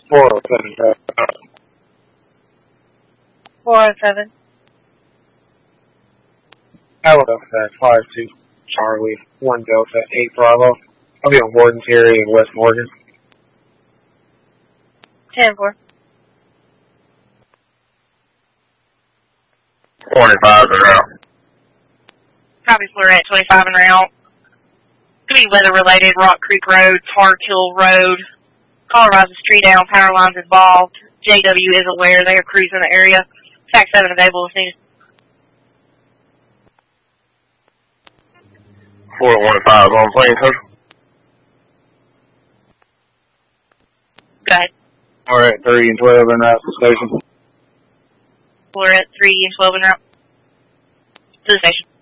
407. 407. Alabama 52 Charlie 1 Delta 8 Bravo. I'll be on Gordon Terry in West Morgan. 10-4. 25 en route. Copy, Florette 25 en route. Could be weather related. Rock Creek Road, Park Hill Road. Colorado's tree down, power lines involved. JW is aware they are cruising the area. Fact 7 available if needed. 415 on plane, sir. Go ahead. Alright, 3 and 12 en route to the station. Florette 3 and 12 en route to the station.